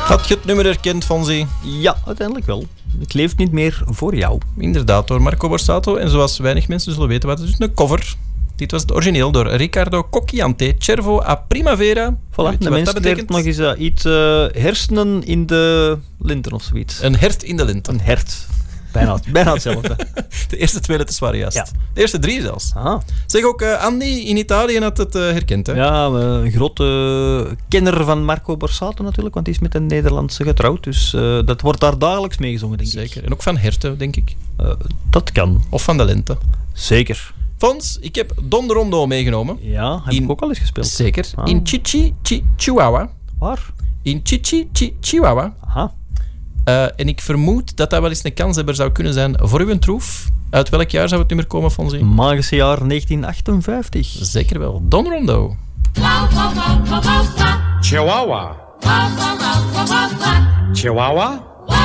Had je het nummer herkend, Fonzie? Ja, uiteindelijk wel. Het leeft niet meer voor jou. Inderdaad, door Marco Borsato. En zoals weinig mensen zullen weten, wat het is een cover. Dit was het origineel door Riccardo Cocchiante, Cervo a Primavera. Voilà, de mensen leert nog eens iets hersenen in de linten of zoiets. Een hert in de linten. Een hert. Bijna hetzelfde. De eerste 2 letters waren juist. Ja. De eerste 3 zelfs. Aha. Zeg, ook Andy in Italië had het herkend, hè? Ja, een grote kenner van Marco Borsato natuurlijk, want die is met een Nederlandse getrouwd. Dus dat wordt daar dagelijks meegezongen, denk ik. Zeker. En ook van herten, denk ik. Dat kan. Of van de lente. Zeker. Fons, ik heb Don Rondo meegenomen. Ja, heb ik ook al eens gespeeld. Zeker. Ah. In Chihuahua. Waar? In Chihuahua. Aha. En ik vermoed dat dat wel eens een kanshebber zou kunnen zijn voor uw troef. Uit welk jaar zou het nummer komen, Fonzie? Magische jaar 1958. Zeker wel. Don Rondo. Chihuahua. Chihuahua.